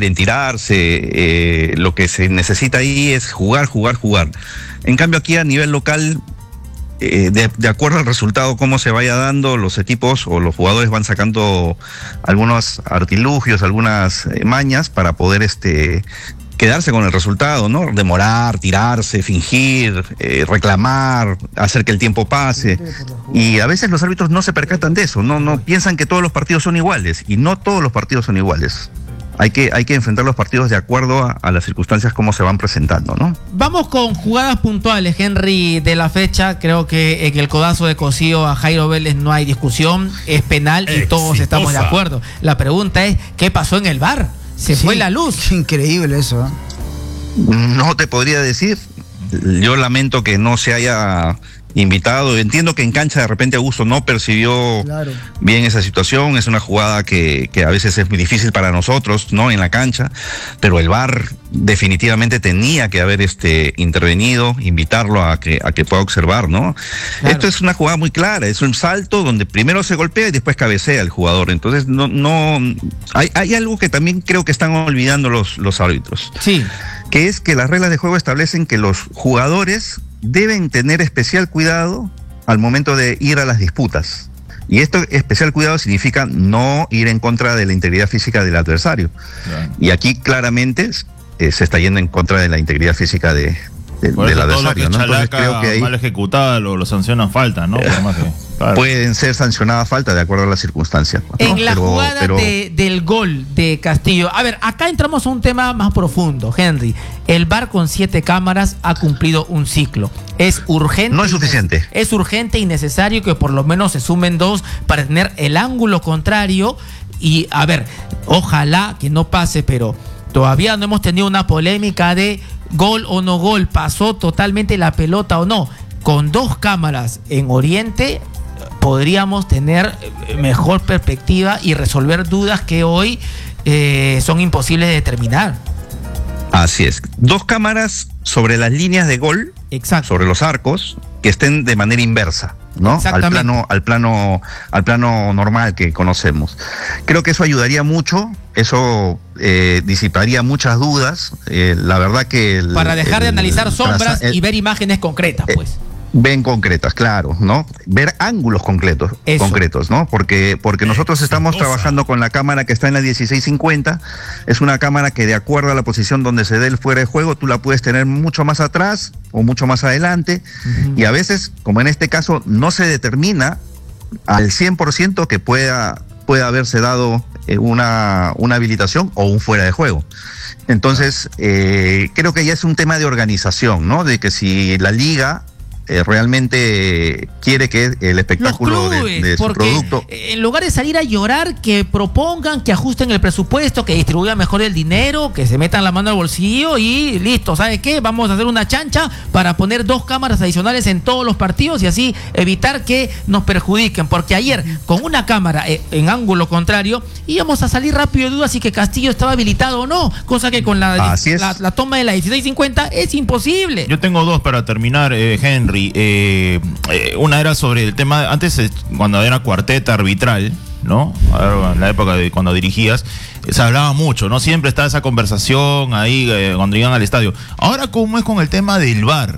en tirarse, lo que se necesita ahí es jugar. En cambio aquí a nivel local, de acuerdo al resultado, cómo se vaya dando, los equipos o los jugadores van sacando algunos artilugios, algunas mañas para poder quedarse con el resultado, ¿no? Demorar, tirarse, fingir, reclamar, hacer que el tiempo pase. Y a veces los árbitros no se percatan de eso, no piensan que todos los partidos son iguales, y no todos los partidos son iguales. Hay que enfrentar los partidos de acuerdo a las circunstancias como se van presentando, ¿no? Vamos con jugadas puntuales, Henry, de la fecha. Creo que en el codazo de Cosío a Jairo Vélez no hay discusión, es penal y todos estamos de acuerdo. La pregunta es, ¿qué pasó en el VAR? Se fue la luz. Increíble eso, ¿eh? No te podría decir. Yo lamento que no se haya invitado. Entiendo que en cancha de repente Augusto no percibió bien esa situación. Es una jugada que a veces es muy difícil para nosotros, ¿no? En la cancha, pero el VAR definitivamente tenía que haber intervenido, invitarlo a que pueda observar, ¿no? Claro. Esto es una jugada muy clara, es un salto donde primero se golpea y después cabecea el jugador. Entonces hay algo que también creo que están olvidando los árbitros. Sí. Que es que las reglas de juego establecen que los jugadores deben tener especial cuidado al momento de ir a las disputas. Y esto, especial cuidado, significa no ir en contra de la integridad física del adversario. Y aquí claramente se está yendo en contra de la integridad física del adversario, ¿no? Entonces creo que ahí mal ejecutada lo sancionan falta, ¿no? Claro. Pueden ser sancionadas falta de acuerdo a las circunstancias, ¿no? En la jugada del gol de Castillo. A ver, acá entramos a un tema más profundo, Henry. El VAR con 7 cámaras ha cumplido un ciclo. Es urgente. No es suficiente. Es urgente y necesario que por lo menos se sumen 2 para tener el ángulo contrario. Y, a ver, ojalá que no pase, pero todavía no hemos tenido una polémica de gol o no gol, pasó totalmente la pelota o no. Con 2 cámaras en Oriente podríamos tener mejor perspectiva y resolver dudas que hoy son imposibles de determinar. Así es. 2 cámaras sobre las líneas de gol, exacto, sobre los arcos, que estén de manera inversa, ¿no? Al plano normal que conocemos. Creo que eso ayudaría mucho, eso disiparía muchas dudas. La verdad que para dejar de analizar sombras y ver imágenes concretas, pues. Ven concretas, claro, ¿no? Ver ángulos concretos, ¿no? Porque nosotros estamos trabajando con la cámara que está en la 1650. Es una cámara que, de acuerdo a la posición donde se dé el fuera de juego, tú la puedes tener mucho más atrás o mucho más adelante. Y a veces, como en este caso, no se determina al 100% que pueda haberse dado una habilitación o un fuera de juego. Entonces, creo que ya es un tema de organización, ¿no? De que si la liga realmente quiere que el espectáculo de su producto, en lugar de salir a llorar, que propongan, que ajusten el presupuesto, que distribuyan mejor el dinero, que se metan la mano al bolsillo y listo, ¿sabe qué? Vamos a hacer una chancha para poner 2 cámaras adicionales en todos los partidos y así evitar que nos perjudiquen, porque ayer con una cámara en ángulo contrario íbamos a salir rápido de dudas si que Castillo estaba habilitado o no, cosa que con la toma de la 1650 es imposible. Yo tengo 2 para terminar, Henry. Una era sobre el tema, antes cuando era cuarteta arbitral, ¿no? En la época de cuando dirigías, se hablaba mucho, ¿no? Siempre está esa conversación ahí cuando iban al estadio. Ahora, ¿cómo es con el tema del VAR?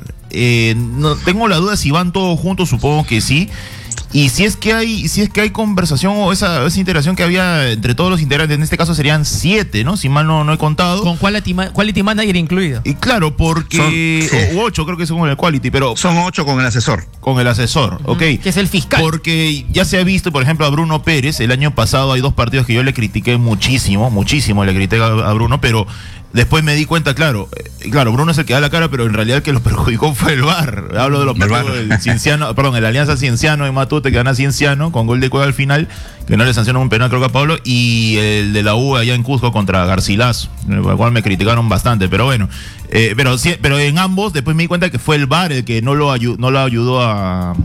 No tengo la duda si van todos juntos, supongo que sí. Y si es que hay conversación o esa interacción que había entre todos los integrantes, en este caso serían 7, ¿no? Si mal no he contado. Con Quality Manager incluido. Y claro, porque... o 8 creo que son con el Quality, pero... Son 8 con el asesor. Con el asesor, ok. Que es el fiscal. Porque ya se ha visto, por ejemplo, a Bruno Pérez, el año pasado hay 2 partidos que yo le critiqué muchísimo le critiqué a Bruno, pero... Después me di cuenta, claro, Bruno es el que da la cara, pero en realidad el que lo perjudicó fue el VAR. Hablo de los partidos del Cienciano, perdón, el Alianza Cienciano en Matute, que gana Cienciano con gol de Cueva al final, que no le sancionó un penal, creo que a Pablo, y el de la U allá en Cusco contra Garcilaso, el cual me criticaron bastante, pero bueno. Pero en ambos, después me di cuenta que fue el VAR el que no lo ayudó a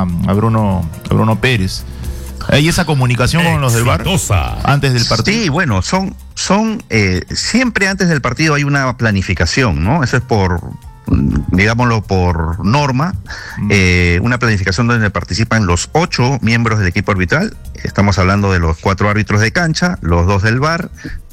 Bruno Pérez. ¿Hay esa comunicación con los del VAR antes del partido? Sí, bueno, siempre antes del partido hay una planificación, ¿no? Eso es digámoslo por norma, una planificación donde participan los 8 miembros del equipo arbitral. Estamos hablando de los 4 árbitros de cancha, los 2 del VAR,